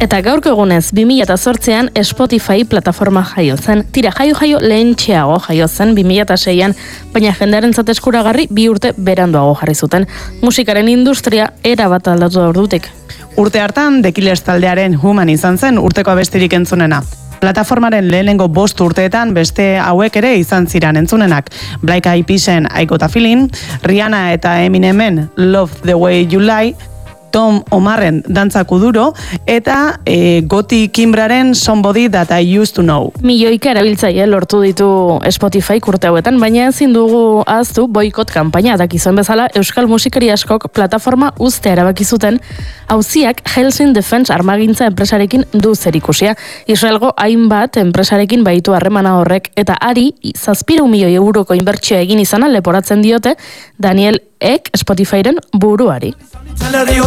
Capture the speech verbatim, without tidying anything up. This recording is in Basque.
Eta gaurko egunez, bi mila zortzian Spotify plataforma jaio zen. Tira, jaio-jaio lehentxeago jaio zen bi mila seian, baina jendearentzat eskuragarri bi urte beranduago jarri zuten. Musikaren industria erabat aldatu da ordutik. Urte hartan, The Killers taldearen Human izan zen urteko abestirik entzunena. Plataformaren lehenengo bost urteetan beste hauek ere izan ziren entzunenak. Black Eyed Peasen I Got a Feeling, Rihanna eta Eminemen Love the Way You Lie, Tom Omarren Dantza Kuduro, eta e, Goti Kimbraren Somebody That I Used to Know. Milioika erabiltzaile lortu ditu Spotify urte hauetan, baina ezin dugu ahaztu boikot kanpaina. Dakizuen bezala, euskal musikari askok plataforma uztea erabaki zuten, auziak Hellsing Defense armagintza enpresarekin du zerikusia. Israelgo hainbat enpresarekin baitu harremana horrek, eta ari zazpiehun milioi euroko inbertsioa egin izana leporatzen diote Daniel Ek Spotifyren buruari.